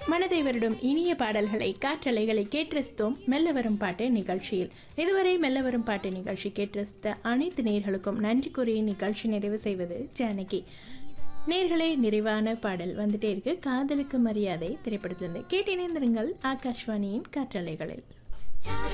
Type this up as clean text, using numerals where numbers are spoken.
மனதை வருடும் இனிய பாடல்களை காற்றலைகளை கேட்டிருந்தோம் மெல்ல வரும் பாட்டு நிகழ்ச்சியில். இதுவரை மெல்ல வரும் பாட்டு நிகழ்ச்சி கேட்டிருந்த அனைத்து நேர்களுக்கும் நன்றி கூறி நிகழ்ச்சி நிறைவு செய்வது ஜானகி. நேர்களே, நிறைவான பாடல் வந்துட்டே இருக்கு. காதலுக்கு மரியாதை திரைப்படத்திலிருந்து கேட்டிணைந்திருங்கள் ஆகாஷ்வாணியின் காற்றலைகளில்.